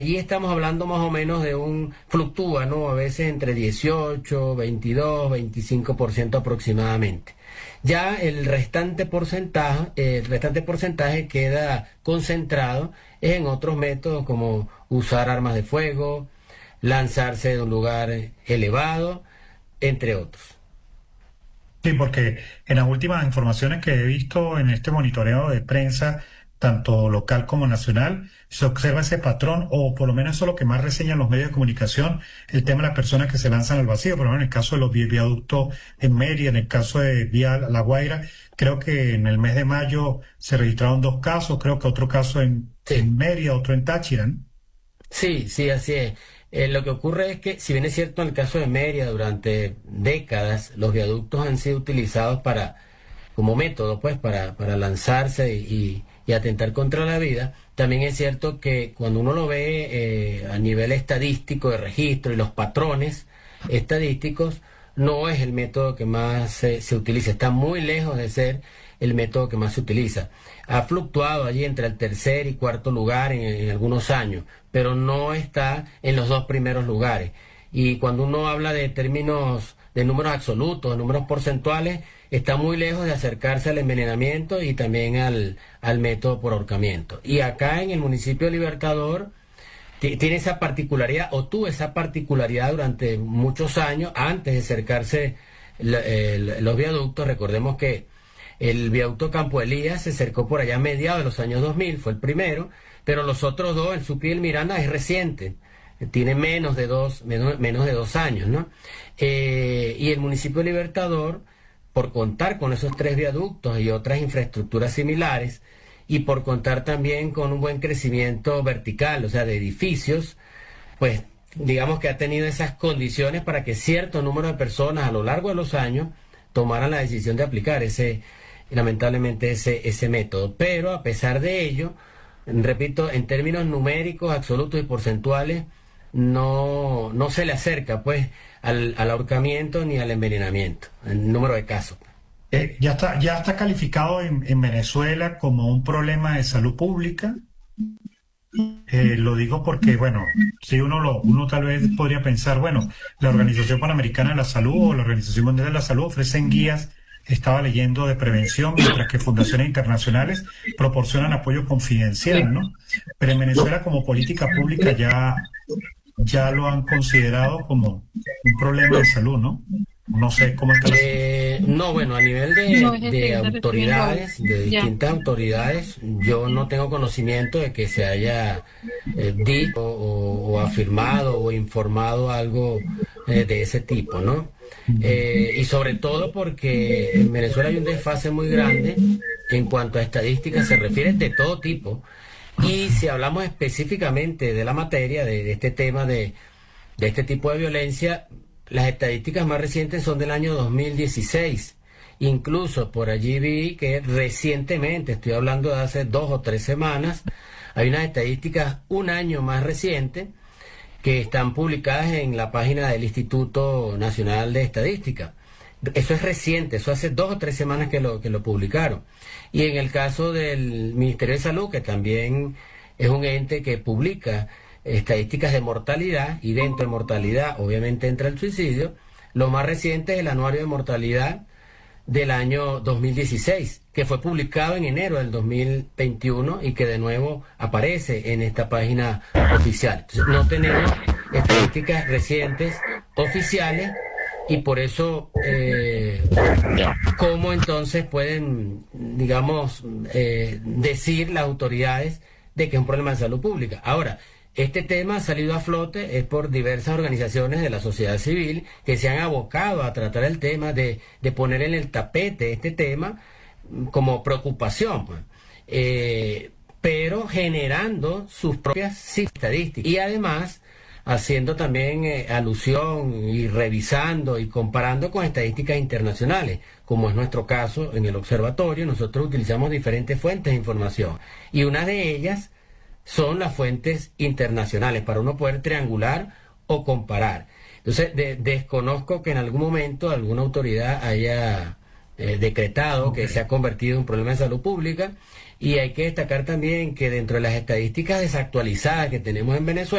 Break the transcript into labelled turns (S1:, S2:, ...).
S1: allí estamos hablando más o menos de fluctúa, ¿no? A veces entre 18, 22, 25% aproximadamente. Ya el restante porcentaje queda concentrado en otros métodos como usar armas de fuego, lanzarse de un lugar elevado, entre otros.
S2: Sí, porque en las últimas informaciones que he visto en este monitoreo de prensa, tanto local como nacional, se observa ese patrón, o por lo menos eso es lo que más reseñan los medios de comunicación, el tema de las personas que se lanzan al vacío. Por ejemplo, en el caso de los viaductos en Mérida, en el caso de Vía La Guaira, creo que en el mes de mayo se registraron dos casos, creo que otro caso
S1: Sí.
S2: en Mérida, otro en Táchira, ¿no?
S1: Sí, sí, así es. Lo que ocurre es que, si bien es cierto en el caso de Mérida, durante décadas los viaductos han sido utilizados como método, pues, para lanzarse y atentar contra la vida, también es cierto que cuando uno lo ve a nivel estadístico de registro y los patrones estadísticos, no es el método que más se utiliza, está muy lejos de ser el método que más se utiliza. Ha fluctuado allí entre el tercer y cuarto lugar en algunos años, pero no está en los dos primeros lugares. Y cuando uno habla de términos de números absolutos, de números porcentuales, está muy lejos de acercarse al envenenamiento y también al método por ahorcamiento. Y acá en el municipio de Libertador tiene esa particularidad, o tuvo esa particularidad durante muchos años, antes de acercarse los viaductos. Recordemos que el viaducto Campo Elías se cercó por allá a mediados de los años 2000, fue el primero, pero los otros dos, el Sucre y el Miranda, es reciente, tiene menos de 2 años, ¿no? Y el municipio de Libertador, por contar con esos tres viaductos y otras infraestructuras similares, y por contar también con un buen crecimiento vertical, o sea, de edificios, pues digamos que ha tenido esas condiciones para que cierto número de personas a lo largo de los años tomaran la decisión de aplicar lamentablemente ese método. Pero a pesar de ello, repito, en términos numéricos, absolutos y porcentuales, no se le acerca pues al ahorcamiento ni al envenenamiento, el número de casos.
S2: Ya está calificado en Venezuela como un problema de salud pública. Lo digo porque, bueno, si uno tal vez podría pensar, bueno, la Organización Panamericana de la Salud o la Organización Mundial de la Salud ofrecen guías, estaba leyendo, de prevención, mientras que fundaciones internacionales proporcionan apoyo confidencial, ¿no? Pero en Venezuela como política pública ya lo han considerado como un problema de salud, ¿no? No sé cómo está la situación.
S1: No, bueno, a nivel
S3: No, es
S1: de
S3: ese, reciben rol.
S1: autoridades, de
S3: Ya.
S1: distintas autoridades, yo no tengo conocimiento de que se haya dicho o afirmado o informado algo de ese tipo, ¿no?
S2: Ujú.
S1: Y sobre todo porque en Venezuela hay un desfase muy grande en cuanto a estadísticas se refiere, de todo tipo. Y si hablamos específicamente de la materia, de este tema de este tipo de violencia, las estadísticas más recientes son del año 2016. Incluso por allí vi que recientemente, estoy hablando de hace 2 o 3 semanas, hay unas estadísticas un año más recientes que están publicadas en la página del Instituto Nacional de Estadística. Eso es reciente, eso hace 2 o 3 semanas que lo publicaron. Y en el caso del Ministerio de Salud, que también es un ente que publica estadísticas de mortalidad, y dentro de mortalidad obviamente entra el suicidio, lo más reciente es el anuario de mortalidad del año 2016, que fue publicado en enero del 2021 y que de nuevo aparece en esta página oficial. Entonces, no tenemos estadísticas recientes oficiales, y por eso, ¿cómo entonces pueden, digamos, decir las autoridades de que es un problema de salud pública? Ahora, este tema ha salido a flote es por diversas organizaciones de la sociedad civil que se han abocado a tratar el tema de poner en el tapete este tema como preocupación, pues. Pero generando sus propias estadísticas y además haciendo también alusión y revisando y comparando con estadísticas internacionales, como es nuestro caso en el observatorio. Nosotros utilizamos diferentes fuentes de información y una de ellas son las fuentes internacionales para uno poder triangular o comparar. Entonces, desconozco que en algún momento alguna autoridad haya decretado que
S2: Ok.
S1: se ha convertido en un problema de salud pública, Y hay que destacar también que dentro de las estadísticas desactualizadas que tenemos en Venezuela,